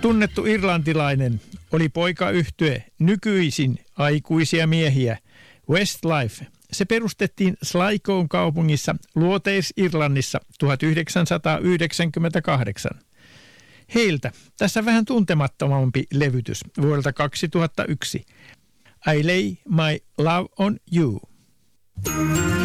tunnettu irlantilainen oli poikayhtye nykyisin aikuisia miehiä Westlife. Se perustettiin Sligoen kaupungissa Luoteis-Irlannissa 1998. Heiltä tässä vähän tuntemattomampi levytys vuodelta 2001. I Lay My Love on You.